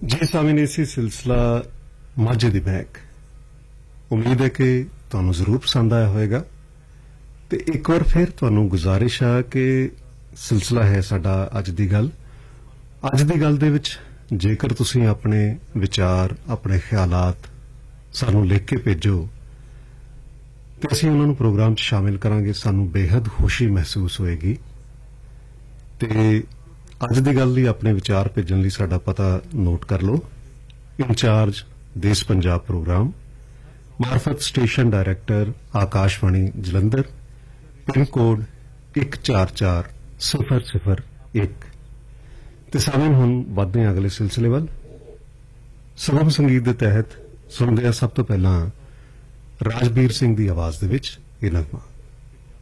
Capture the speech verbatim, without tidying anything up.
जी सामने इसी सिलसिला माझे दी महक उम्मीद है कि तुहानू जरूर पसंद आया होएगा ते एक बार फिर तुहानू गुजारिश आ कि सिलसिला है साडा अज दी गल अज दी गल दे विच जेकर तुसीं अपने विचार अपने ख्यालात सानू लिख के भेजो ते असीं उन्हां नू प्रोग्राम च शामिल करांगे सानू बेहद खुशी महसूस होएगी ते अज दी गल लई अपने विचार भेजण लई साडा पता नोट कर लो इंचार्ज देश पंजाब प्रोग्राम मार्फत station director Akashvani Jalandhar pin code एक चार चार सिफर सिफर एक ते सामने हुण वधदे हां अगले सिलसिले वल सुगम संगीत दे तहत सुणदे हां सब तो पहलां राजबीर सिंह दी आवाज़ दे विच इह नगमा।